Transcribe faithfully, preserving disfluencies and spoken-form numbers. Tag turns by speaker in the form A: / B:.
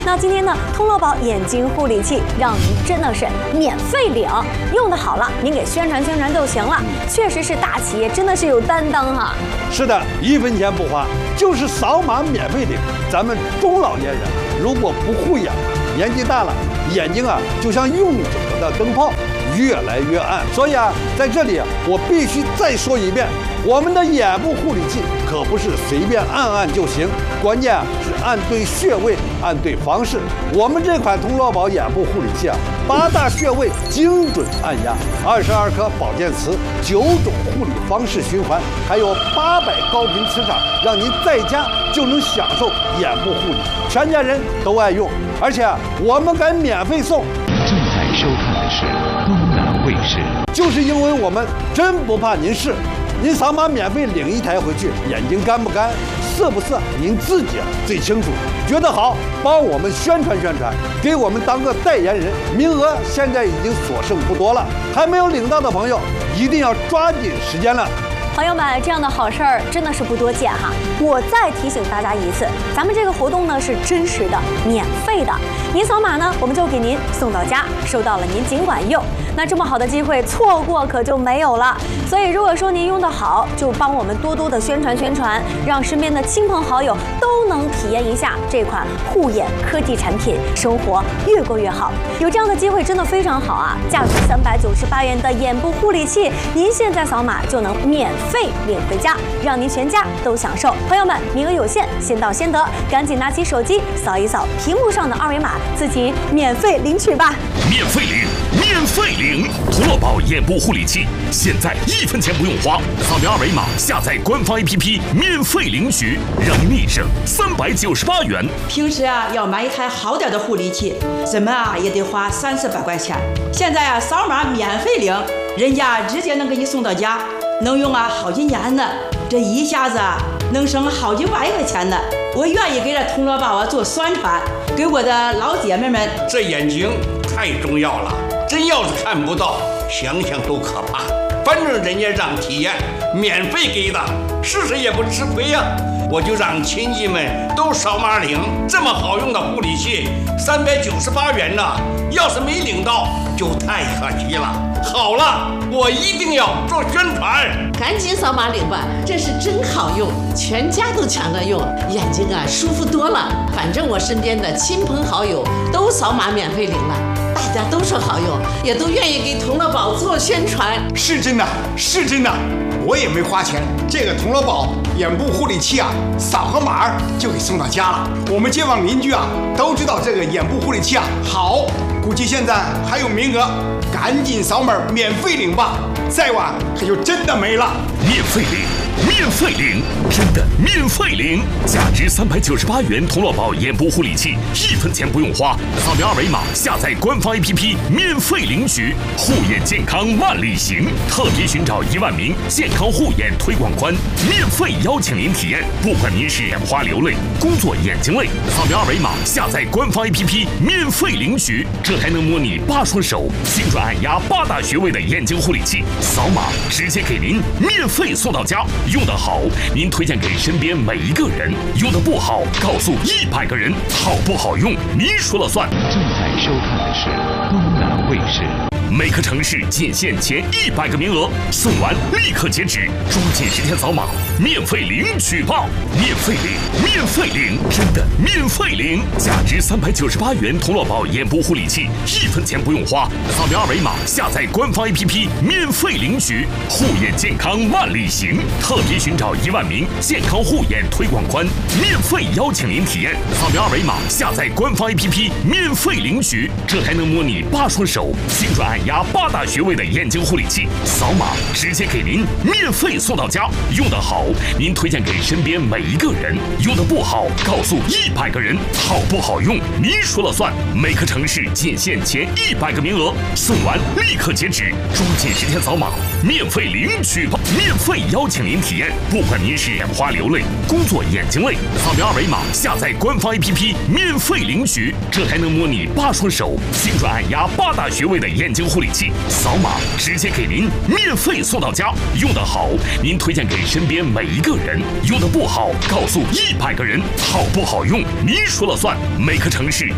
A: 那今天呢，通乐宝眼睛护理器让您真的是免费领，用的好了，您给宣传宣传就行了。确实是大企业，真的是有担当哈。
B: 是的，一分钱不花，就是扫码免费领。咱们中老年人如果不护眼，年纪大了，眼睛啊就像用久了的灯泡，越来越暗。所以啊，在这里我必须再说一遍，我们的眼部护理器可不是随便按按就行，关键啊是按对穴位，按对方式。我们这款通乐宝眼部护理器啊，八大穴位精准按压，二十二颗保健词，九种护理方式循环，还有八百高频磁场，让您在家就能享受眼部护理，全家人都爱用。而且啊，我们敢免费送。
C: 正在收看的是东南卫视。
B: 就是因为我们真不怕您试，您扫码免费领一台回去，眼睛干不干、涩不涩，您自己最清楚。觉得好，帮我们宣传宣传，给我们当个代言人。名额现在已经所剩不多了，还没有领到的朋友，一定要抓紧时间了。
A: 朋友们，这样的好事儿真的是不多见哈！我再提醒大家一次，咱们这个活动呢是真实的、免费的，您扫码呢，我们就给您送到家，收到了您尽管用。那这么好的机会，错过可就没有了。所以如果说您用得好，就帮我们多多的宣传宣传，让身边的亲朋好友都能体验一下这款护眼科技产品，生活越过越好。有这样的机会真的非常好啊！价值三百九十八元的眼部护理器，您现在扫码就能免费。费领回家，让您全家都享受。朋友们，名额有限，先到先得，赶紧拿起手机扫一扫屏幕上的二维码，自己免费领取吧。
D: 免费领，免费领，通乐宝眼部护理器，现在一分钱不用花，扫描二维码下载官方 A P P， 免费领取，让您立省三百九十八元。
E: 平时啊，要买一台好点的护理器，怎么啊也得花三四百块钱。现在啊，扫码免费领，人家直接能给你送到家。能用啊好几年呢，这一下子啊能省好几万块钱呢。我愿意给这通乐宝啊做宣传，给我的老姐妹们。
F: 这眼睛太重要了，真要是看不到，想想都可怕。反正人家让体验，免费给的，试试也不吃亏呀、啊。我就让亲戚们都扫码领，这么好用的护理器，三百九十八元呢，要是没领到，就太可惜了。好了，我一定要做宣传，
G: 赶紧扫码领吧，这是真好用，全家都抢着用，眼睛啊舒服多了。反正我身边的亲朋好友都扫码免费领了，大家都说好用，也都愿意给通乐宝做宣传。
H: 是真的，是真的，我也没花钱，这个通乐宝眼部护理器啊，扫个码就给送到家了。我们街坊邻居啊都知道这个眼部护理器啊好，估计现在还有名额，赶紧扫码免费领吧，再晚可就真的没了。
D: 免费领，免费领，真的免费领！价值三百九十八元通乐宝眼部护理器，一分钱不用花，扫描二维码下载官方 A P P， 免费领取。护眼健康万里行，特别寻找一万名健康护眼推广官，免费邀请您体验。不管您是眼花流泪、工作眼睛累，扫描二维码下载官方 A P P， 免费领取。这还能模拟八双手，精准按压八大穴位的眼睛护理器，扫码直接给您免费送到家。用得好，您推荐给身边每一个人；用得不好，告诉一百个人。好不好用，您说了算。
C: 正在收看的是东南卫视。
D: 每个城市仅限前一百个名额，送完立刻截止，抓紧时间扫码，免费领取吧！免费领，免费领，真的免费领！价值三百九十八元通乐宝眼部护理器，一分钱不用花，扫描二维码下载官方 A P P， 免费领取。护眼健康万里行，特别寻找一万名健康护眼推广官，免费邀请您体验。扫描二维码下载官方 A P P， 免费领取。这还能模拟八双手，精准按压八大穴位的眼睛护理器，扫码直接给您免费送到家。用得好，您推荐给身边每一个人；用得不好，告诉一百个人。好不好用，您说了算。每个城市仅限前一百个名额，送完立刻截止，抓紧时间扫码，免费领取吧！免费邀请您体验。不管您是眼花流泪、工作眼睛累，扫描二维码下载官方 A P P， 免费领取。这还能模拟八双手，精准按压八大穴位的眼睛护理器，扫码直接给您免费送到家。用得好，您推荐给身边每一个人；用得不好，告诉一百个人。好不好用，您说了算。每个城市